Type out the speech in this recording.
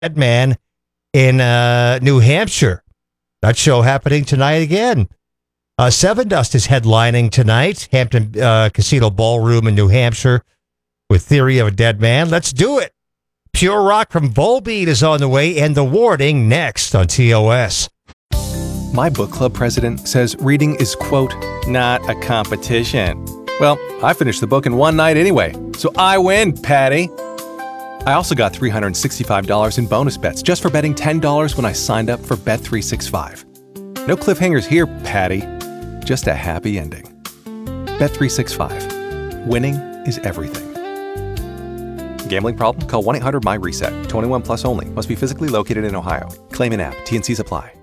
Dead Man in New Hampshire. That show happening tonight again. Seven Dust is headlining tonight, Hampton Casino Ballroom in New Hampshire with Theory of a Dead Man. Let's do it. Pure Rock from Volbeat is on the way, and The Warning next on TOS. My book club president says reading is, quote, not a competition. Well, I finished the book in one night anyway, so I win, Patty. I also got $365 in bonus bets just for betting $10 when I signed up for Bet365. No cliffhangers here, Patty. Just a happy ending. Bet365. Winning is everything. Gambling problem? Call 1-800-MY-RESET. 21 plus only. Must be physically located in Ohio. Claim in app. T&Cs apply.